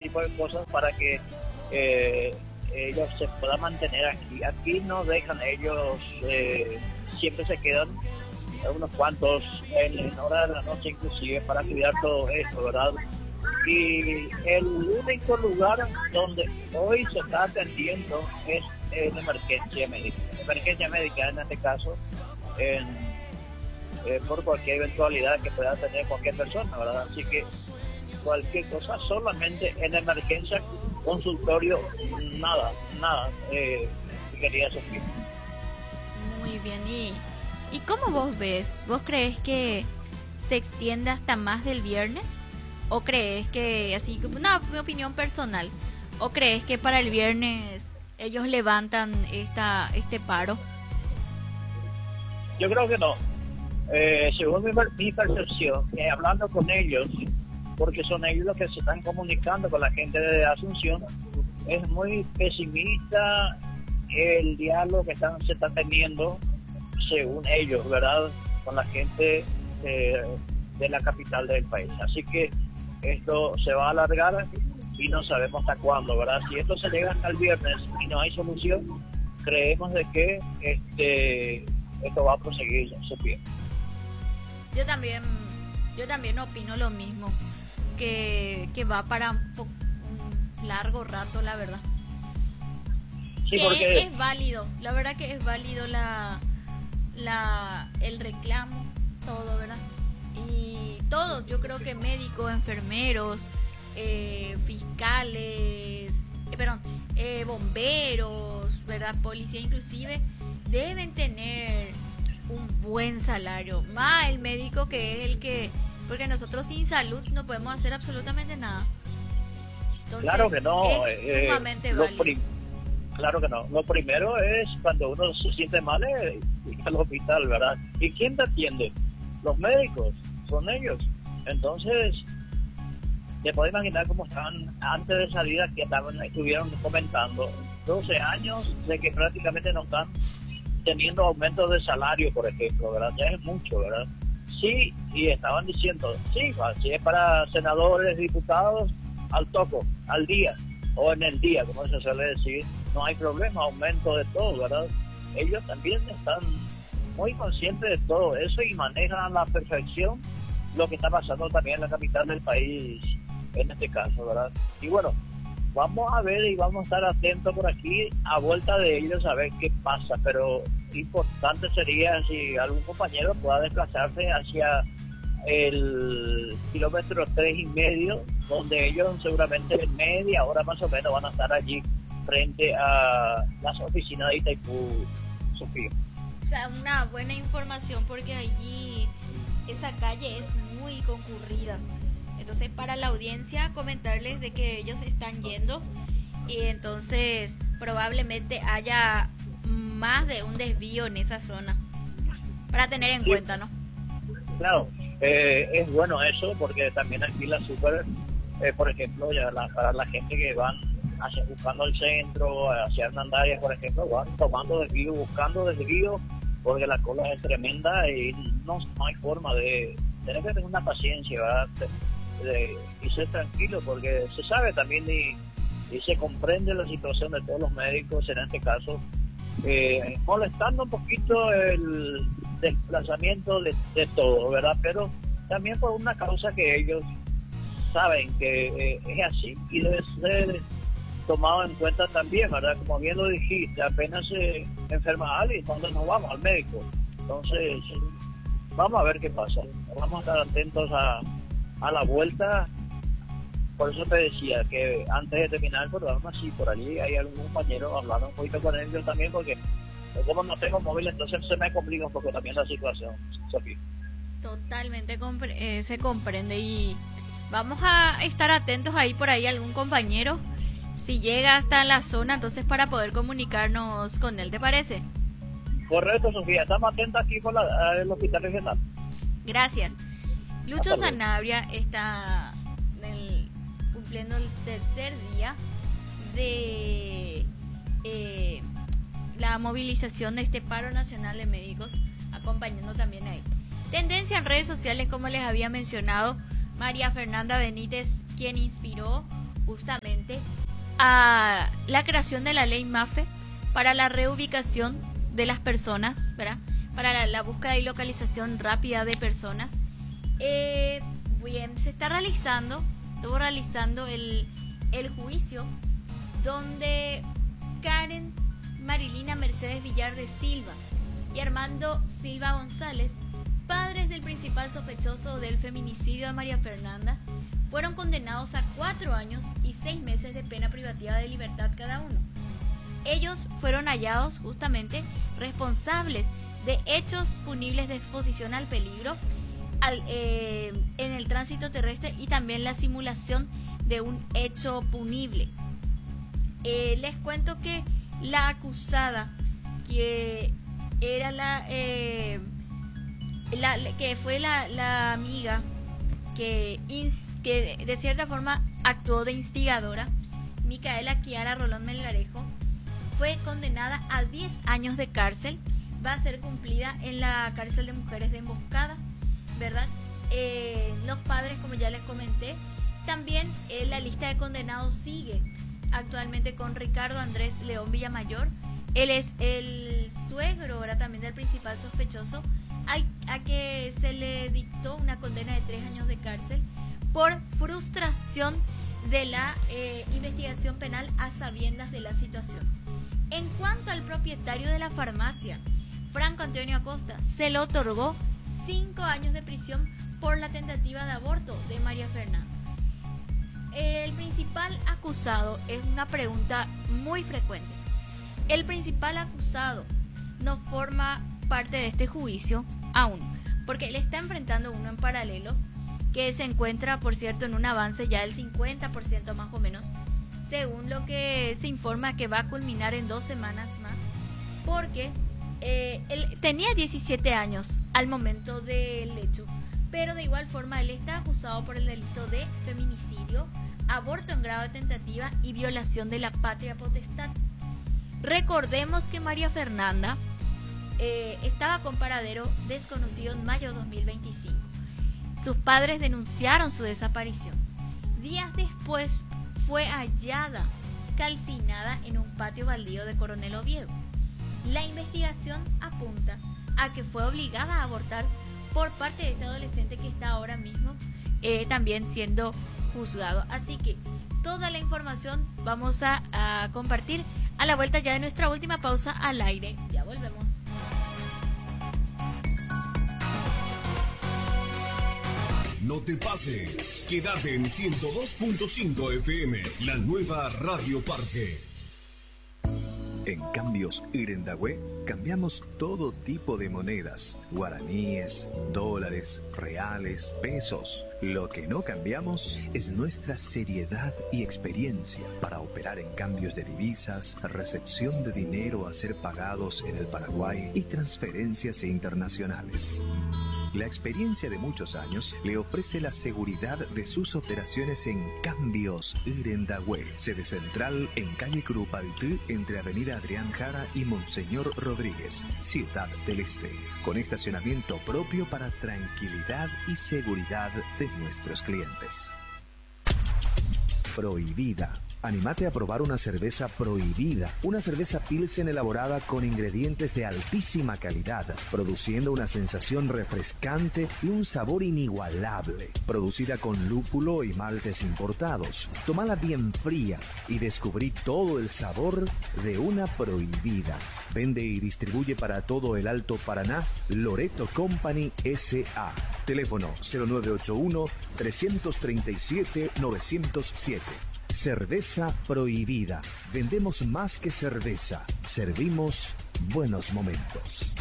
tipo de cosas para que ellos se puedan mantener aquí. Aquí no dejan ellos, siempre se quedan unos cuantos en hora de la noche inclusive para cuidar todo esto, ¿verdad? Y el único lugar donde hoy se está atendiendo es en emergencia médica en este caso, por cualquier eventualidad que pueda tener cualquier persona, ¿verdad? Así que cualquier cosa, solamente en emergencia, consultorio, nada, quería sufrir. Muy bien, ¿y cómo vos ves? ¿Vos crees que se extiende hasta más del viernes? ¿O crees que, así como mi opinión personal, o crees que para el viernes ellos levantan este paro? Yo creo que no. Según mi percepción, hablando con ellos, porque son ellos los que se están comunicando con la gente de Asunción, es muy pesimista el diálogo que se está teniendo, según ellos, ¿verdad?, con la gente de la capital del país. Así que esto se va a alargar y no sabemos hasta cuándo, ¿verdad? Si esto se llega hasta el viernes y no hay solución, creemos de que esto va a proseguir su pie. Yo también opino lo mismo, que va para un largo rato, la verdad. Sí, porque es válido, la verdad que es válido el reclamo, todo, ¿verdad? Y todos, yo creo que médicos, enfermeros, fiscales, bomberos, ¿verdad? Policía inclusive, deben tener un buen salario, más el médico, que es el que, porque nosotros sin salud no podemos hacer absolutamente nada. Entonces, claro que no, es sumamente válido. Claro que no. Lo primero es cuando uno se siente mal, ir al hospital, ¿verdad? ¿Y quién te atiende? Los médicos, son ellos. Entonces, te puedes imaginar cómo estaban antes de salida, que estuvieron comentando 12 años de que prácticamente no están teniendo aumento de salario, por ejemplo, ¿verdad? Ya es mucho, ¿verdad? Sí, y estaban diciendo, sí, si es para senadores, diputados, al toco, al día, o en el día, como se suele decir, no hay problema, aumento de todo, ¿verdad? Ellos también están muy conscientes de todo eso y manejan a la perfección lo que está pasando también en la capital del país, en este caso, ¿verdad? Y bueno, vamos a ver y vamos a estar atentos por aquí a vuelta de ellos a ver qué pasa, pero importante sería si algún compañero pueda desplazarse hacia el kilómetro 3,5, donde ellos seguramente en media hora más o menos van a estar allí frente a las oficinas de Itaipú, Sofía. O sea, una buena información, porque allí esa calle es muy concurrida. Entonces, para la audiencia, comentarles de que ellos están yendo y entonces probablemente haya más de un desvío en esa zona, para tener en cuenta, ¿no? Claro, es bueno eso, porque también aquí la super, por ejemplo, ya para la gente que van buscando el centro, hacia Hernandarias, por ejemplo, van tomando desvío, buscando desvío, porque la cola es tremenda y no hay forma de tener que tener una paciencia, ¿verdad? Y ser tranquilo, porque se sabe también y se comprende la situación de todos los médicos en este caso, molestando un poquito el desplazamiento de todo, ¿verdad? Pero también por una causa que ellos saben que es así y debe ser tomado en cuenta también, ¿verdad? Como bien lo dijiste, apenas se enferma alguien, cuando nos vamos al médico. Entonces, vamos a ver qué pasa. Vamos a estar atentos a la vuelta. Por eso te decía que antes de terminar el programa, si por allí hay algún compañero, hablar un poquito con ellos también, porque como no tengo móvil, entonces se me complica un poco también la situación, Sofía. Totalmente se comprende, y vamos a estar atentos ahí por ahí algún compañero, si llega hasta la zona, entonces para poder comunicarnos con él, ¿te parece? Correcto, Sofía, estamos atentos aquí por el Hospital Regional. Gracias. Lucho Sanabria está cumpliendo el tercer día de la movilización de este paro nacional de médicos, acompañando también ahí. Tendencia en redes sociales, como les había mencionado, María Fernanda Benítez, quien inspiró justamente a la creación de la ley MAFE para la reubicación de las personas, ¿verdad? Para la búsqueda y localización rápida de personas. Bien, estuvo realizando el juicio donde Karen Marilina Mercedes Villar de Silva y Armando Silva González, padres del principal sospechoso del feminicidio de María Fernanda, fueron condenados a 4 años y 6 meses de pena privativa de libertad cada uno. Ellos fueron hallados justamente responsables de hechos punibles de exposición al peligro en el tránsito terrestre y también la simulación de un hecho punible. Les cuento que la acusada, que era que fue la amiga que de cierta forma actuó de instigadora, Micaela Kiara Rolón Melgarejo, fue condenada a 10 años de cárcel. Va a ser cumplida en la cárcel de mujeres de Emboscada, ¿verdad? Los padres, como ya les comenté. También la lista de condenados sigue actualmente con Ricardo Andrés León Villamayor. Él es el suegro ahora también del principal sospechoso, a que se le dictó una condena de 3 años de cárcel por frustración de la investigación penal a sabiendas de la situación. En cuanto al propietario de la farmacia, Franco Antonio Acosta, se le otorgó 5 años de prisión por la tentativa de aborto de María Fernanda. El principal acusado es una pregunta muy frecuente. El principal acusado no forma parte de este juicio aún, porque él está enfrentando uno en paralelo que se encuentra, por cierto, en un avance ya del 50% más o menos, según lo que se informa que va a culminar en 2 semanas más, porque él tenía 17 años al momento del hecho, pero de igual forma él está acusado por el delito de feminicidio, aborto en grado de tentativa y violación de la patria potestad. Recordemos que María Fernanda estaba con paradero desconocido en mayo de 2025. Sus padres denunciaron su desaparición. Días después fue hallada calcinada en un patio baldío de Coronel Oviedo. La investigación apunta a que fue obligada a abortar por parte de este adolescente que está ahora mismo también siendo juzgado. Así que toda la información vamos a compartir a la vuelta ya de nuestra última pausa al aire. Ya volvemos. No te pases, quédate en 102.5 FM, la nueva Radio Parque. En Cambios Irendahue cambiamos todo tipo de monedas, guaraníes, dólares, reales, pesos. Lo que no cambiamos es nuestra seriedad y experiencia para operar en cambios de divisas, recepción de dinero a ser pagados en el Paraguay y transferencias internacionales. La experiencia de muchos años le ofrece la seguridad de sus operaciones en Cambios Irendahue, sede central en calle Curupaytí, entre avenida Adrián Jara y Monseñor Rodríguez, Ciudad del Este, con estacionamiento propio para tranquilidad y seguridad de nuestros clientes. Prohibida. Anímate a probar una cerveza Prohibida, una cerveza Pilsen elaborada con ingredientes de altísima calidad, produciendo una sensación refrescante y un sabor inigualable. Producida con lúpulo y maltes importados. Tómala bien fría y descubrí todo el sabor de una Prohibida. Vende y distribuye para todo el Alto Paraná Loreto Company S.A. Teléfono 0981-337-907. Cerveza Prohibida. Vendemos más que cerveza. Servimos buenos momentos.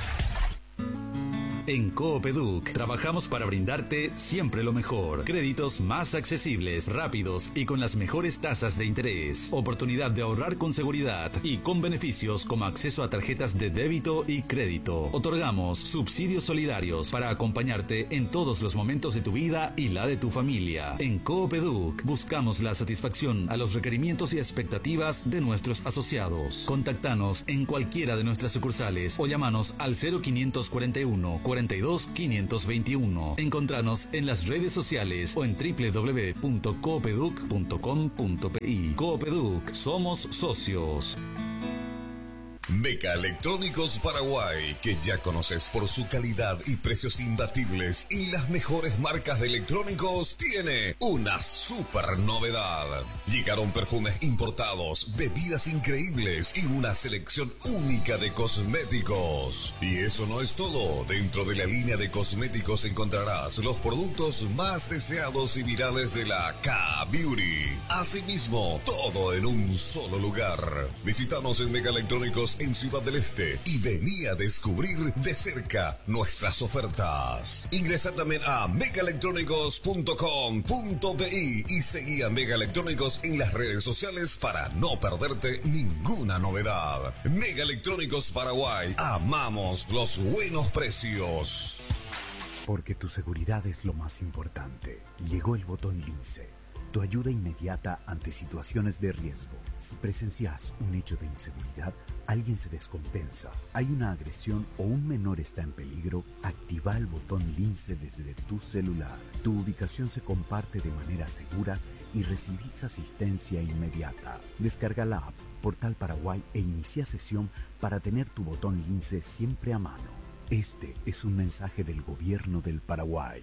En Coopeduc trabajamos para brindarte siempre lo mejor. Créditos más accesibles, rápidos y con las mejores tasas de interés. Oportunidad de ahorrar con seguridad y con beneficios como acceso a tarjetas de débito y crédito. Otorgamos subsidios solidarios para acompañarte en todos los momentos de tu vida y la de tu familia. En Coopeduc buscamos la satisfacción a los requerimientos y expectativas de nuestros asociados. Contáctanos en cualquiera de nuestras sucursales o llámanos al 0541 40 42 521. Encontranos en las redes sociales o en www.coopeduc.com.pi. Coopeduc, somos socios. Meca Electrónicos Paraguay, que ya conoces por su calidad y precios imbatibles y las mejores marcas de electrónicos, tiene una super novedad. Llegaron perfumes importados, bebidas increíbles y una selección única de cosméticos. Y eso no es todo. Dentro de la línea de cosméticos encontrarás los productos más deseados y virales de la K-Beauty. Asimismo, todo en un solo lugar. Visítanos en Meca Electrónicos en Ciudad del Este y vení a descubrir de cerca nuestras ofertas. Ingresa también a megaelectrónicos.com.pi y seguí a Mega Electrónicos en las redes sociales para no perderte ninguna novedad. Mega Electrónicos Paraguay, amamos los buenos precios. Porque tu seguridad es lo más importante. Llegó el botón Lince, tu ayuda inmediata ante situaciones de riesgo. Si presencias un hecho de inseguridad, alguien se descompensa, hay una agresión o un menor está en peligro, activa el botón Lince desde tu celular. Tu ubicación se comparte de manera segura y recibís asistencia inmediata. Descarga la app Portal Paraguay e inicia sesión para tener tu botón Lince siempre a mano. Este es un mensaje del Gobierno del Paraguay.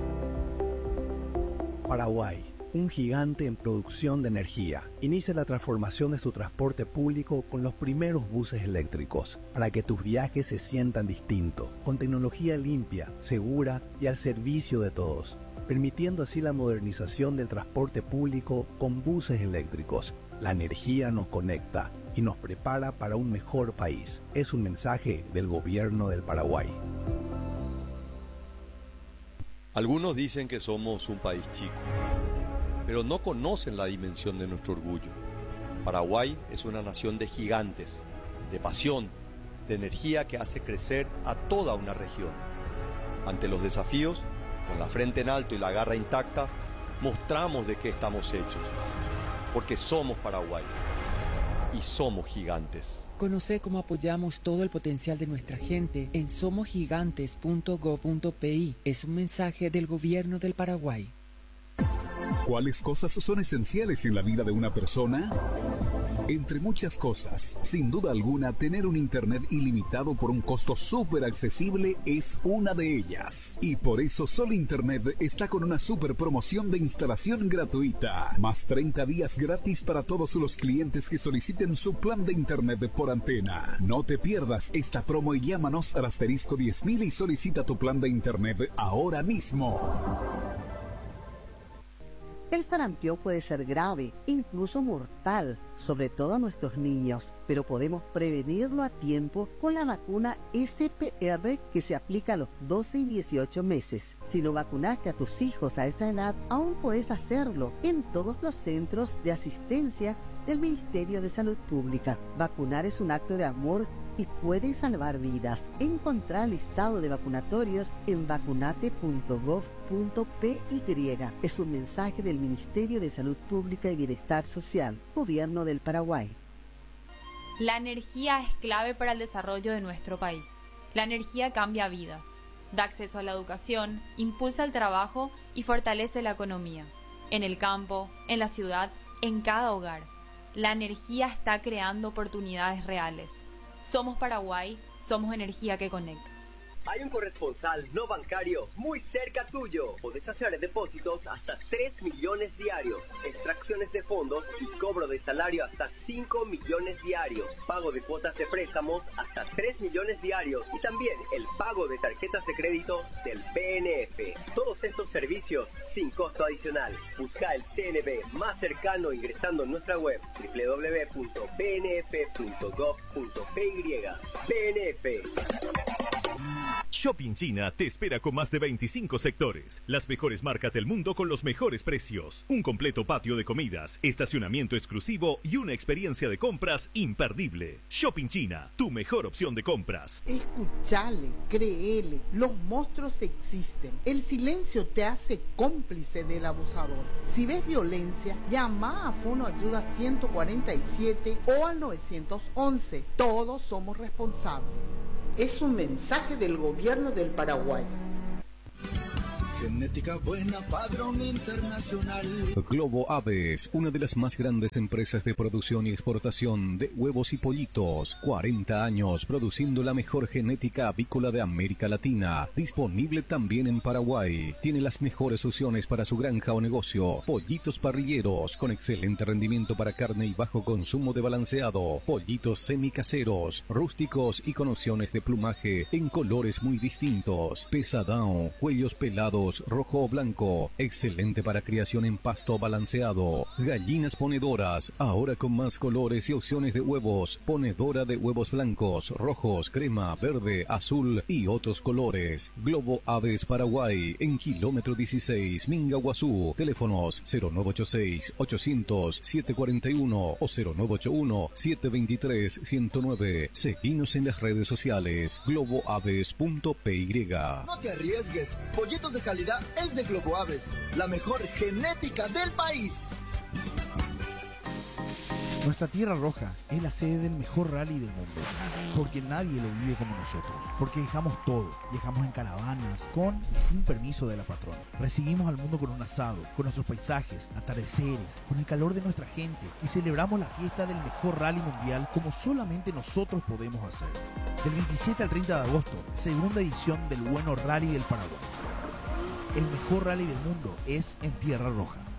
Paraguay, un gigante en producción de energía, inicia la transformación de su transporte público con los primeros buses eléctricos, para que tus viajes se sientan distintos, con tecnología limpia, segura y al servicio de todos, permitiendo así la modernización del transporte público con buses eléctricos. La energía nos conecta y nos prepara para un mejor país. Es un mensaje del Gobierno del Paraguay. Algunos dicen que somos un país chico, pero no conocen la dimensión de nuestro orgullo. Paraguay es una nación de gigantes, de pasión, de energía que hace crecer a toda una región. Ante los desafíos, con la frente en alto y la garra intacta, mostramos de qué estamos hechos, porque somos Paraguay y somos gigantes. Conoce cómo apoyamos todo el potencial de nuestra gente en somosgigantes.go.pi. Es un mensaje del Gobierno del Paraguay. ¿Cuáles cosas son esenciales en la vida de una persona? Entre muchas cosas, sin duda alguna, tener un internet ilimitado por un costo súper accesible es una de ellas. Y por eso Sol Internet está con una súper promoción de instalación gratuita. Más 30 días gratis para todos los clientes que soliciten su plan de internet por antena. No te pierdas esta promo y llámanos al asterisco 10.000 y solicita tu plan de internet ahora mismo. El sarampión puede ser grave, incluso mortal, sobre todo a nuestros niños, pero podemos prevenirlo a tiempo con la vacuna SPR que se aplica a los 12 y 18 meses. Si no vacunaste a tus hijos a esa edad, aún puedes hacerlo en todos los centros de asistencia del Ministerio de Salud Pública. Vacunar es un acto de amor y puede salvar vidas. Encontrar el listado de vacunatorios en vacunate.gov.py. Es un mensaje del Ministerio de Salud Pública y Bienestar Social, Gobierno del Paraguay. La energía es clave para el desarrollo de nuestro país. La energía cambia vidas, da acceso a la educación, impulsa el trabajo y fortalece la economía. En el campo, en la ciudad, en cada hogar. La energía está creando oportunidades reales. Somos Paraguay, somos energía que conecta. Hay un corresponsal no bancario muy cerca tuyo. Podés hacer depósitos hasta 3 millones diarios, extracciones de fondos y cobro de salario hasta 5 millones diarios, pago de cuotas de préstamos hasta 3 millones diarios y también el pago de tarjetas de crédito del BNF. Todos estos servicios sin costo adicional. Busca el CNB más cercano ingresando en nuestra web www.bnf.gov.py. BNF. Shopping China te espera con más de 25 sectores, las mejores marcas del mundo con los mejores precios, un completo patio de comidas, estacionamiento exclusivo y una experiencia de compras imperdible. Shopping China, tu mejor opción de compras. Escuchale, créele, los monstruos existen. El silencio te hace cómplice del abusador. Si ves violencia, llama a Fono Ayuda 147 o al 911. Todos somos responsables. Es un mensaje del gobierno del Paraguay. Genética buena, padrón internacional. Globo Aves, una de las más grandes empresas de producción y exportación de huevos y pollitos. 40 años produciendo la mejor genética avícola de América Latina. Disponible también en Paraguay. Tiene las mejores opciones para su granja o negocio. Pollitos parrilleros con excelente rendimiento para carne y bajo consumo de balanceado. Pollitos semicaseros, rústicos y con opciones de plumaje en colores muy distintos. Pesadão, cuellos pelados, rojo o blanco, excelente para criación en pasto balanceado. Gallinas ponedoras, ahora con más colores y opciones de huevos. Ponedora de huevos blancos, rojos, crema, verde, azul y otros colores. Globo Aves Paraguay, en kilómetro 16, Mingaguazú. Teléfonos 0986-800-741 o 0981-723-109. Seguinos en las redes sociales, globoaves.py. No te arriesgues, pollitos de calidad es de Globo Aves, la mejor genética del país. Nuestra Tierra Roja es la sede del mejor rally del mundo, porque nadie lo vive como nosotros, porque dejamos todo, viajamos en caravanas, con y sin permiso de la patrona. Recibimos al mundo con un asado, con nuestros paisajes, atardeceres, con el calor de nuestra gente y celebramos la fiesta del mejor rally mundial como solamente nosotros podemos hacer. Del 27 al 30 de agosto, segunda edición del Bueno Rally del Paraguay. El mejor rally del mundo es en Tierra Roja.